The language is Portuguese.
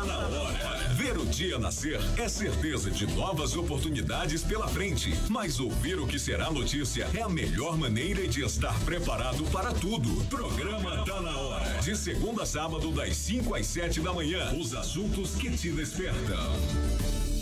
Tá na hora. Ver o dia nascer é certeza de novas oportunidades pela frente, mas ouvir o que será notícia é a melhor maneira de estar preparado para tudo. Programa Tá na Hora. De segunda a sábado, das 5 às 7 da manhã. Os assuntos que te despertam.